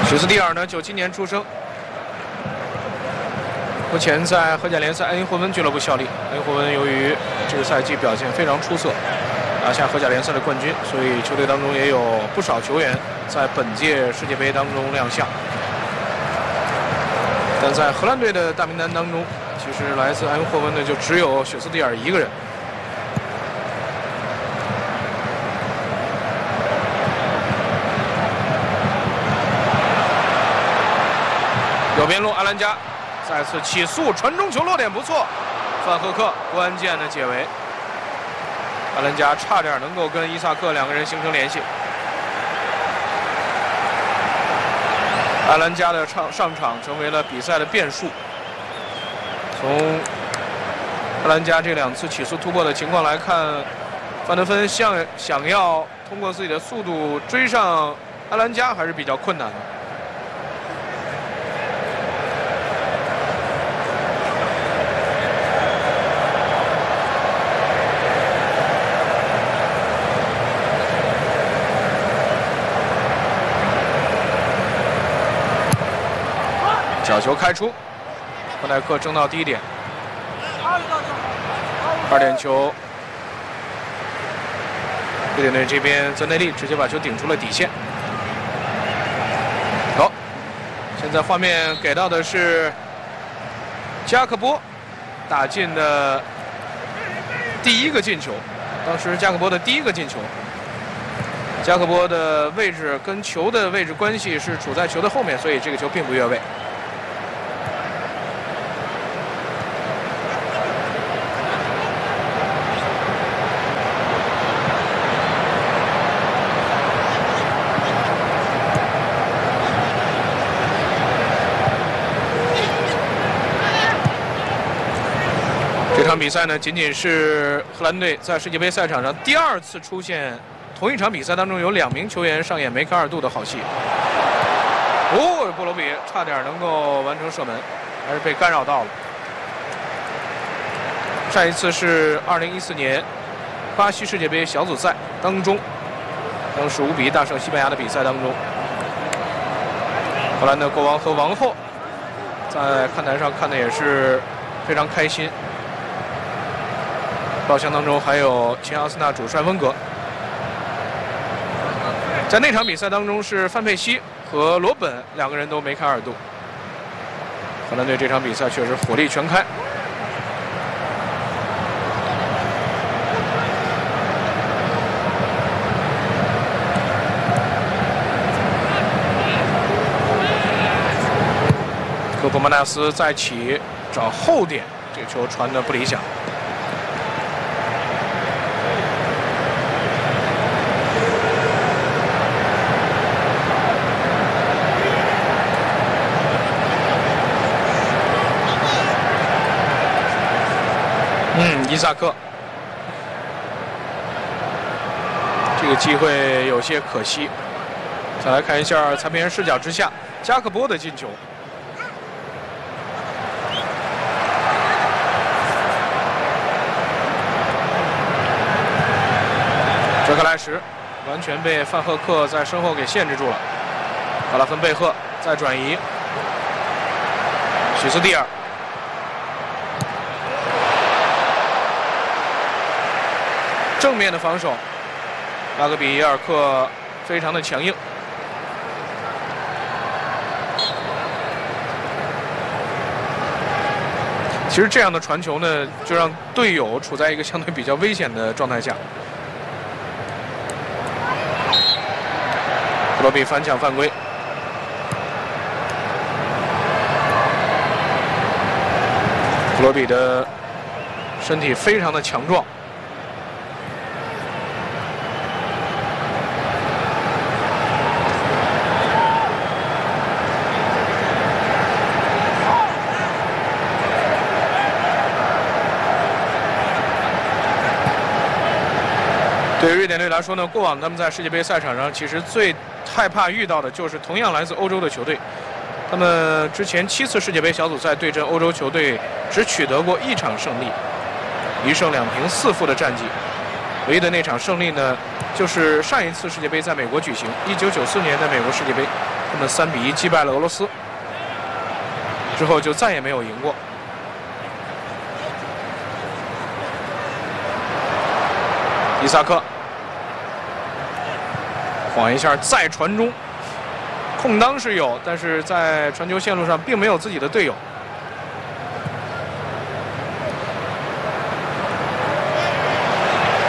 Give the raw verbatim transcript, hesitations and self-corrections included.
许斯蒂尔呢，九七年出生，目前在荷甲联赛埃因霍温俱乐部效力。埃因霍温由于这个赛季表现非常出色，拿下荷甲联赛的冠军，所以球队当中也有不少球员在本届世界杯当中亮相。但在荷兰队的大名单当中，其实来自埃因霍温的就只有许斯蒂尔一个人。右边路，阿兰加再次起速，传中球落点不错，范赫克关键的解围，阿兰加差点能够跟伊萨克两个人形成联系。阿兰加的上上场成为了比赛的变数。从阿兰加这两次起速突破的情况来看，范德芬想想要通过自己的速度追上阿兰加还是比较困难的。角球开出，范戴克争到低点，二点球，瑞典队这边泽内利直接把球顶出了底线。好，现在画面给到的是加克波打进的第一个进球，当时加克波的第一个进球。加克波的位置跟球的位置关系是处在球的后面，所以这个球并不越位。这场比赛呢，仅仅是荷兰队在世界杯赛场上第二次出现同一场比赛当中有两名球员上演梅开二度的好戏。哦，波罗比差点能够完成射门，还是被干扰到了。上一次是二零一四年巴西世界杯小组赛当中，当时五比一大胜西班牙的比赛当中，荷兰的国王和王后在看台上看的也是非常开心。包厢当中还有前阿森纳主帅温格。在那场比赛当中是范佩西和罗本两个人都梅开二度。荷兰队这场比赛确实火力全开。科波曼纳斯再起找后点，这个球传的不理想。嗯，伊萨克，这个机会有些可惜。再来看一下裁判员视角之下，加克波的进球。哲克莱什完全被范赫克在身后给限制住了。卡拉芬贝赫再转移，许斯蒂尔。正面的防守，拉格比耶尔克非常的强硬。其实这样的传球呢，就让队友处在一个相对比较危险的状态下。普罗比反抢犯规。普罗比的身体非常的强壮。对于瑞典队来说呢，过往他们在世界杯赛场上其实最害怕遇到的就是同样来自欧洲的球队。他们之前七次世界杯小组赛对阵欧洲球队，只取得过一场胜利，一胜两平四负的战绩。唯一的那场胜利呢， 就是上一次世界杯在美国举行，一九九四年的美国世界杯，他们三比一击败了俄罗斯，之后就再也没有赢过。伊萨克晃一下再传中，空当是有，但是在传球线路上并没有自己的队友。